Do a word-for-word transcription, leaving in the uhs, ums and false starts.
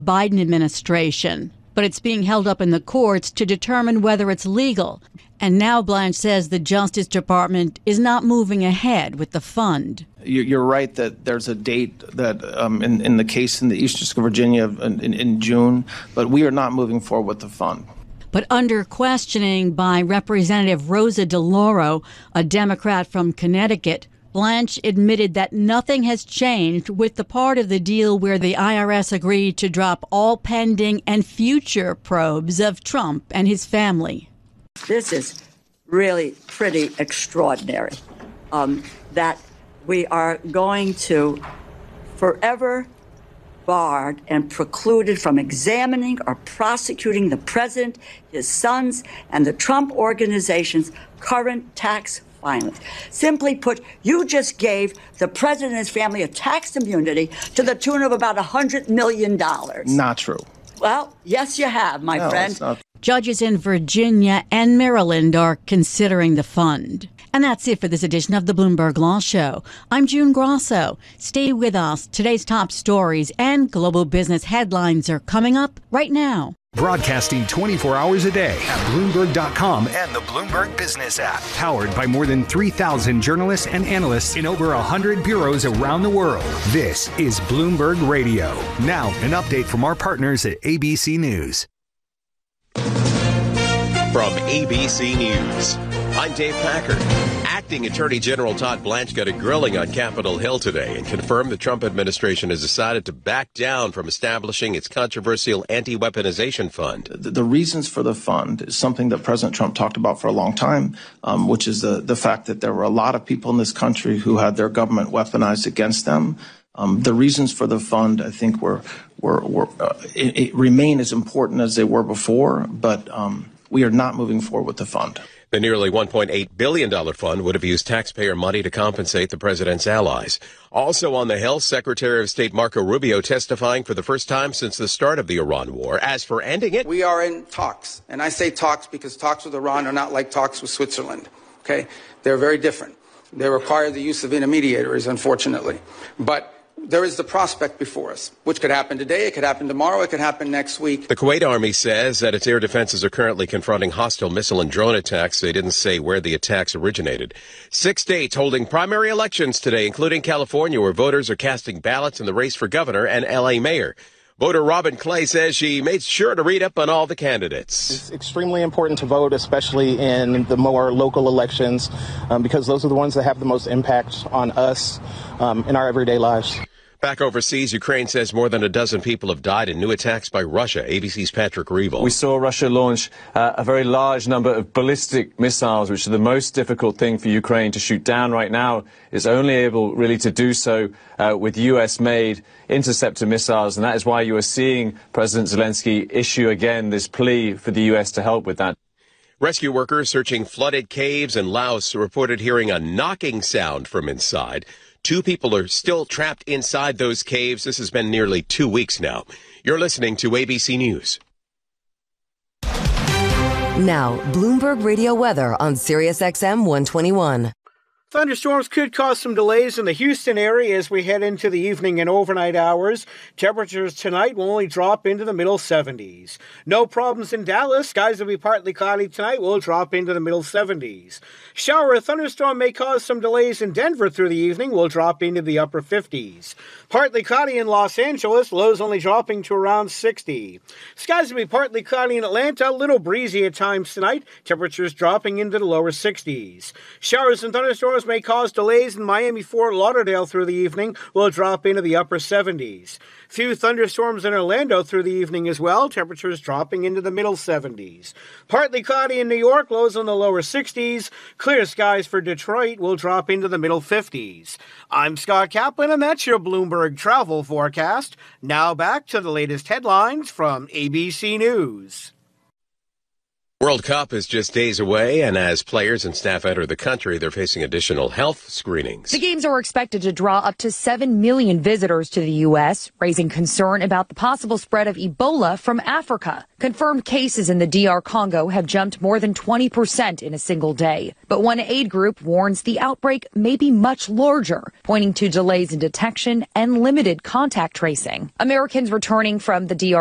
Biden administration. But it's being held up in the courts to determine whether it's legal. And now Blanche says the Justice Department is not moving ahead with the fund. You're right that there's a date that um, in, in the case in the Eastern District of Virginia in, in June, but we are not moving forward with the fund. But under questioning by Representative Rosa DeLauro, a Democrat from Connecticut, Blanche admitted that nothing has changed with the part of the deal where the I R S agreed to drop all pending and future probes of Trump and his family. This is really pretty extraordinary, um, that we are going to forever barred and precluded from examining or prosecuting the president, his sons, and the Trump organization's current tax filings. Simply put, you just gave the president and his family a tax immunity to the tune of about one hundred million dollars. Not true. Well, yes, you have, my no, friend. It's not. Judges in Virginia and Maryland are considering the fund. And that's it for this edition of the Bloomberg Law Show. I'm June Grosso. Stay with us. Today's top stories and global business headlines are coming up right now. Broadcasting twenty-four hours a day at Bloomberg dot com and the Bloomberg Business app. Powered by more than three thousand journalists and analysts in over one hundred bureaus around the world. This is Bloomberg Radio. Now, an update from our partners at A B C News. From A B C News, I'm Dave Packard. Acting Attorney General Todd Blanche got a grilling on Capitol Hill today and confirmed the Trump administration has decided to back down from establishing its controversial anti-weaponization fund. The, the reasons for the fund is something that President Trump talked about for a long time, um, which is the, the fact that there were a lot of people in this country who had their government weaponized against them. Um, the reasons for the fund, I think, were, were, were uh, it, it remain as important as they were before, but um, we are not moving forward with the fund. The nearly one point eight billion dollars fund would have used taxpayer money to compensate the president's allies. Also on the Hill, Secretary of State Marco Rubio testifying for the first time since the start of the Iran war. As for ending it, we are in talks. And I say talks because talks with Iran are not like talks with Switzerland. Okay? They're very different. They require the use of intermediaries, unfortunately. But there is the prospect before us, which could happen today, it could happen tomorrow, it could happen next week. The Kuwait Army says that its air defenses are currently confronting hostile missile and drone attacks. They didn't say where the attacks originated. Six states holding primary elections today, including California, where voters are casting ballots in the race for governor and L A mayor. Voter Robin Clay says she made sure to read up on all the candidates. It's extremely important to vote, especially in the more local elections, um, because those are the ones that have the most impact on us um, in our everyday lives. Back overseas, Ukraine says more than a dozen people have died in new attacks by Russia. A B C's Patrick Reevell. We saw Russia launch uh, a very large number of ballistic missiles, which are the most difficult thing for Ukraine to shoot down right now. It's only able really to do so uh, with U S-made interceptor missiles, and that is why you are seeing President Zelensky issue again this plea for the U S to help with that. Rescue workers searching flooded caves in Laos reported hearing a knocking sound from inside. Two people are still trapped inside those caves. This has been nearly two weeks now. You're listening to A B C News. Now, Bloomberg Radio weather on Sirius X M one twenty-one. Thunderstorms could cause some delays in the Houston area as we head into the evening and overnight hours. Temperatures tonight will only drop into the middle seventies. No problems in Dallas. Skies will be partly cloudy tonight. Will drop into the middle seventies. Shower or thunderstorm may cause some delays in Denver through the evening. Will drop into the upper fifties. Partly cloudy in Los Angeles. Lows only dropping to around sixty. Skies will be partly cloudy in Atlanta. A little breezy at times tonight. Temperatures dropping into the lower sixties. Showers and thunderstorms may cause delays in Miami, Fort Lauderdale through the evening. Will drop into the upper seventies. Few thunderstorms in Orlando through the evening as well. Temperatures dropping into the middle seventies. Partly cloudy in New York. Lows in the lower sixties. Clear skies for Detroit. Will drop into the middle fifties. I'm Scott Kaplan, and that's your Bloomberg travel forecast. Now back to the latest headlines from A B C News. World Cup is just days away, and as players and staff enter the country, they're facing additional health screenings. The games are expected to draw up to seven million visitors to the U S, raising concern about the possible spread of Ebola from Africa. Confirmed cases in the D R Congo have jumped more than twenty percent in a single day. But one aid group warns the outbreak may be much larger, pointing to delays in detection and limited contact tracing. Americans returning from the D R